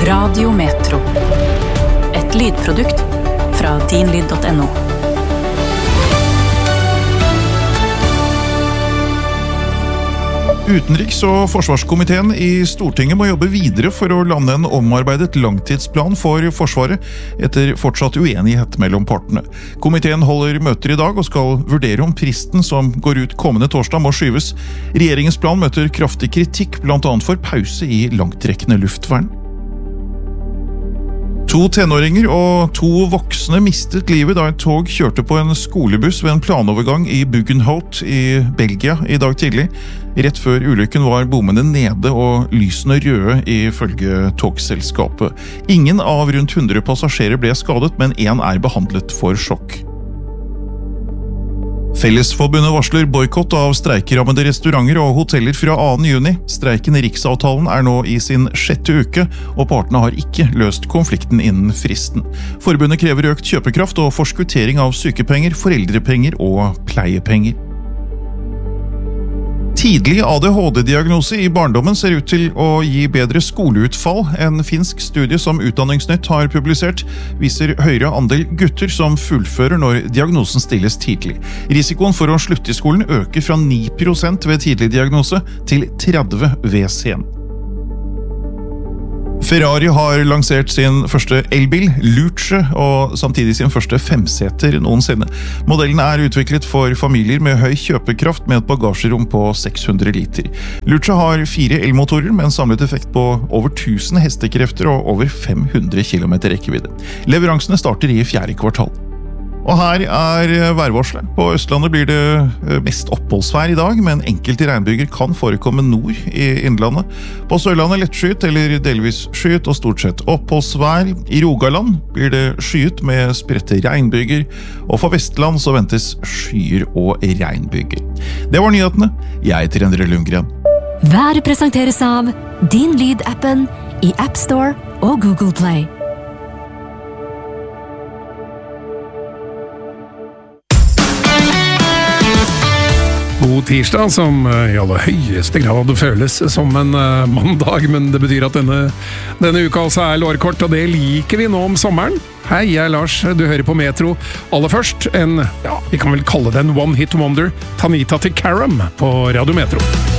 Radio Metro. Et lydprodukt fra dinlyd.no. Utenriks- og forsvarskomiteen i Stortinget må jobbe videre for å lande en omarbeidet langtidsplan for Forsvaret etter fortsatt uenighet mellom partene. Komiteen holder møter i dag og skal vurdere om fristen som går ut kommende torsdag må skyves. Regjeringens plan møter kraftig kritikk, blant annet for pause i langtrekkende luftvern. 2 tenåringer og 2 voksne mistet livet da et tog kjørte på en skolebuss ved en planovergang i Buggenhout i Belgia i dag tidlig. Rett før ulykken var bommene nede og lysene røde ifølge togselskapet. Ingen av rundt 100 passasjerer ble skadet, men 1 er behandlet for sjokk. Fellesforbundet varsler boikott av streikerammede restauranter og hoteller fra 2. juni. Streiken i Riksavtalen er nå i sin 6. uke, og partene har ikke løst konflikten innen fristen. Forbundet krever økt kjøpekraft og forskuttering av sykepenger, foreldrepenger og pleiepenger. Tidlig ADHD-diagnose i barndommen ser ut til å gi bedre skoleutfall. En finsk studie som Utdanningsnytt har publisert viser høyere andel gutter som fullfører når diagnosen stilles tidlig. Risikoen for å slutte i skolen øker fra 9% ved tidlig diagnose til 30% ved sen. Ferrari har lansert sin første elbil, Luce, og samtidig sin første 5-seter noensinne. Modellen er utviklet for familier med høy kjøpekraft med et bagasjerom på 600 liter. Luce har 4 elmotorer med en samlet effekt på over 1000 hestekrefter og over 500 km rekkevidde. Leveransene starter i 4. kvartal. Og her er værvarselet. På Østlandet blir det mest oppholdsvær i dag, men enkelte regnbyger kan forekomme nord i innlandet. På Sørlandet lettskyet eller delvis skyet og stort sett oppholdsvær. I Rogaland blir det skyet med spredte regnbyger, og for Vestland så ventes skyer og regnbyger. Det var nyhetene. Jeg heter Endre Lundgren. Været presenteres av Din Lyd-appen i App Store og Google Play. God tirsdag, som i aller høyeste grad føles som en mandag, men det betyr at denne uka altså er lårkort, og det liker vi nå om sommeren. Hei, jeg er Lars, du hører på Metro. Aller først, vi kan vel kalle det en one-hit wonder, Tanita til Karam på Radio Metro.